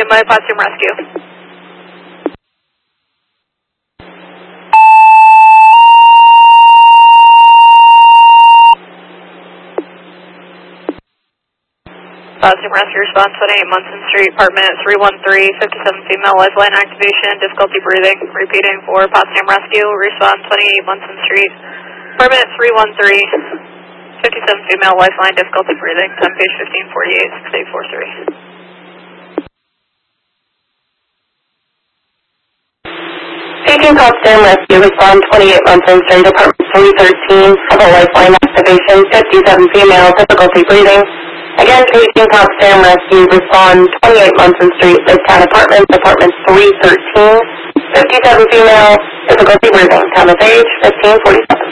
standby, Potsdam Rescue. Potsdam Rescue response 28 Munson Street, apartment 313, 57 female, lifeline activation, difficulty breathing. Repeating for Potsdam Rescue, response 28 Munson Street, apartment 313. 57 female, lifeline, difficulty breathing, 10 page 1548, 6843. Taking Potsdam Rescue, respond 28 Munson Street, apartment 313, have a lifeline activation, 57 female, difficulty breathing. Again, taking Potsdam Rescue, respond 28 Munson Street, Laketown Apartments, apartment 313, 57 female, difficulty breathing, time of age 1547.